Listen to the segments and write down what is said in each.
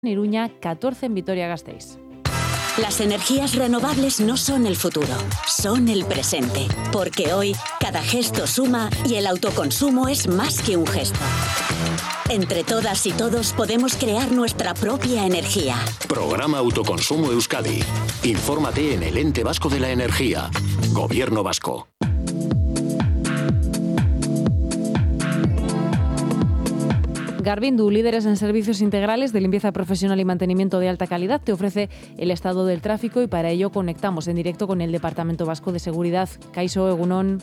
Iruña, 14 en Vitoria-Gasteiz. Las energías renovables no son el futuro, son el presente. Porque hoy, cada gesto suma y el autoconsumo es más que un gesto. Entre todas y todos podemos crear nuestra propia energía. Programa Autoconsumo Euskadi. Infórmate en el Ente Vasco de la Energía. Gobierno Vasco. Garvindu, líderes en servicios integrales de limpieza profesional y mantenimiento de alta calidad, te ofrece el estado del tráfico y para ello conectamos en directo con el Departamento Vasco de Seguridad. Kaixo, egunon.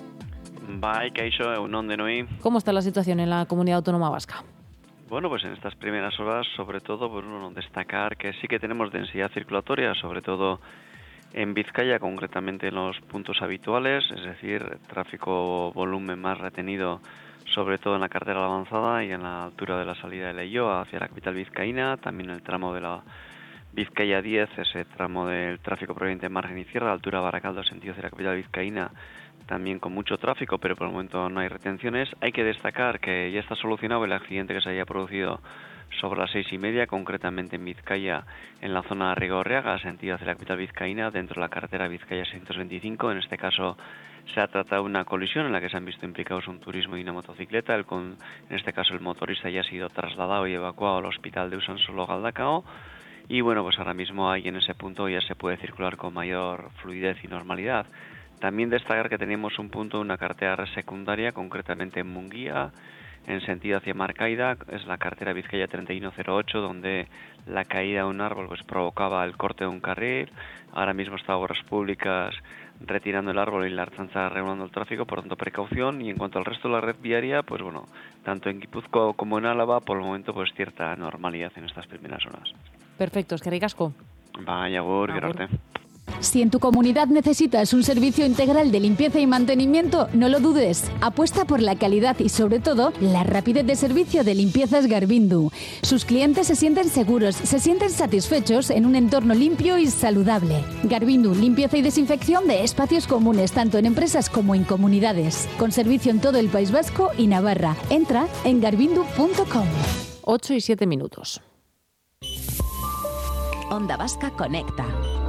Bai, kaixo, egunon denoi. ¿Cómo está la situación en la Comunidad Autónoma Vasca? Bueno, pues en estas primeras horas, sobre todo, destacar que sí que tenemos densidad circulatoria, sobre todo en Vizcaya, concretamente en los puntos habituales, es decir, tráfico volumen más retenido, sobre todo en la carretera avanzada y en la altura de la salida de Leioa hacia la capital vizcaína, también el tramo de la Vizcaya 10, ese tramo del tráfico proveniente de margen y sierra, altura Baracaldo, sentido hacia la capital vizcaína, también con mucho tráfico, pero por el momento no hay retenciones. Hay que destacar que ya está solucionado el accidente que se haya producido sobre las 6:30, concretamente en Vizcaya, en la zona de Arrigorriaga, sentido hacia la capital vizcaína, dentro de la carretera Vizcaya 625. En este caso se ha tratado de una colisión en la que se han visto implicados un turismo y una motocicleta. En este caso el motorista ya ha sido trasladado y evacuado al hospital de Usansolo-Galdakao. Y bueno, pues ahora mismo ahí en ese punto ya se puede circular con mayor fluidez y normalidad. También destacar que tenemos un punto, una carretera secundaria, concretamente en Munguía, en sentido hacia Marcaida, es la carretera Vizcaya 3108, donde la caída de un árbol pues provocaba el corte de un carril. Ahora mismo está Obras Públicas retirando el árbol y la Ertzaintza regulando el tráfico, por tanto precaución. Y en cuanto al resto de la red viaria, pues bueno, tanto en Guipúzcoa como en Álava, por el momento pues cierta normalidad en estas primeras horas. Perfecto, eskerrik asko. Bai, agur, gero arte. Si en tu comunidad necesitas un servicio integral de limpieza y mantenimiento, no lo dudes. Apuesta por la calidad y, sobre todo, la rapidez de servicio de Limpiezas Garvindu. Sus clientes se sienten seguros, se sienten satisfechos en un entorno limpio y saludable. Garvindu, limpieza y desinfección de espacios comunes, tanto en empresas como en comunidades. Con servicio en todo el País Vasco y Navarra. Entra en garvindu.com. 8:07. Onda Vasca Conecta.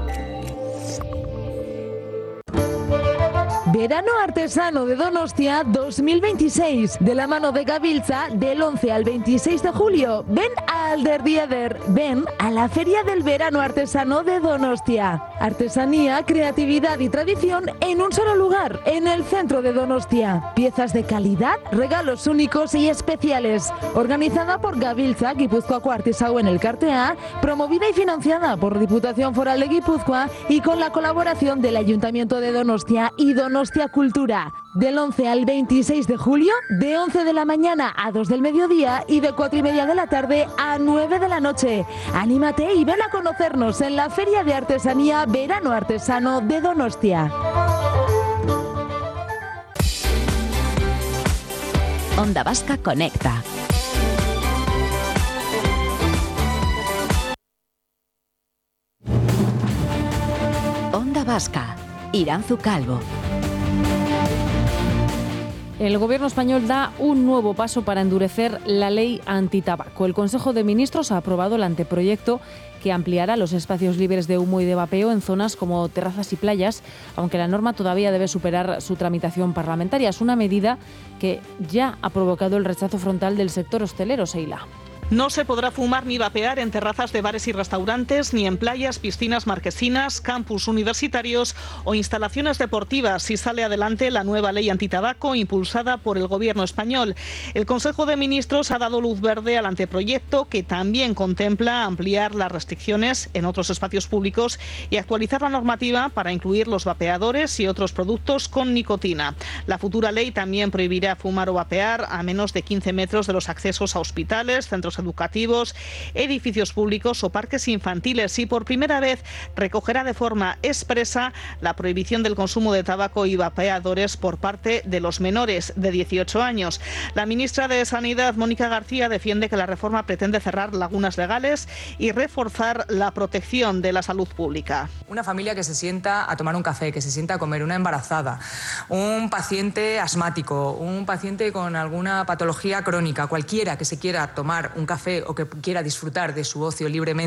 Verano Artesano de Donostia 2026, de la mano de Gabiltza, del 11 al 26 de julio. Ven a Alderdieder, ven a la Feria del Verano Artesano de Donostia. Artesanía, creatividad y tradición en un solo lugar, en el centro de Donostia. Piezas de calidad, regalos únicos y especiales. Organizada por Gabiltza, Guipúzcoako Artisauen Elkartea, promovida y financiada por Diputación Foral de Guipúzcoa y con la colaboración del Ayuntamiento de Donostia y Donostia Cultura. Del 11 al 26 de julio, de 11 de la mañana a 2 del mediodía y de 4:30 de la tarde a 9 de la noche. Anímate y ven a conocernos en la Feria de Artesanía Verano Artesano de Donostia. Onda Vasca Conecta. Onda Vasca. Iranzu Calvo. El Gobierno español da un nuevo paso para endurecer la ley antitabaco. El Consejo de Ministros ha aprobado el anteproyecto que ampliará los espacios libres de humo y de vapeo en zonas como terrazas y playas, aunque la norma todavía debe superar su tramitación parlamentaria. Es una medida que ya ha provocado el rechazo frontal del sector hostelero, Seila. No se podrá fumar ni vapear en terrazas de bares y restaurantes, ni en playas, piscinas marquesinas, campus universitarios o instalaciones deportivas si sale adelante la nueva ley antitabaco impulsada por el Gobierno español. El Consejo de Ministros ha dado luz verde al anteproyecto, que también contempla ampliar las restricciones en otros espacios públicos y actualizar la normativa para incluir los vapeadores y otros productos con nicotina. La futura ley también prohibirá fumar o vapear a menos de 15 metros de los accesos a hospitales, centros educativos, edificios públicos o parques infantiles, y por primera vez recogerá de forma expresa la prohibición del consumo de tabaco y vapeadores por parte de los menores de 18 años. La ministra de Sanidad, Mónica García, defiende que la reforma pretende cerrar lagunas legales y reforzar la protección de la salud pública. Una familia que se sienta a tomar un café, que se sienta a comer, una embarazada, un paciente asmático, un paciente con alguna patología crónica, cualquiera que se quiera tomar un café o que quiera disfrutar de su ocio libremente